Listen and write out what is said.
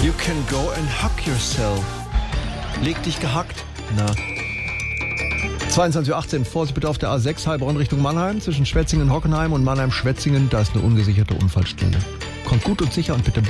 You can go and hug yourself. Leg dich gehackt. Na. 22:18 Uhr. Vorsicht bitte auf der A6 Heilbronn Richtung Mannheim. Zwischen Schwetzingen-Hockenheim und Mannheim-Schwetzingen. Da ist eine ungesicherte Unfallstelle. Kommt gut und sicher und bitte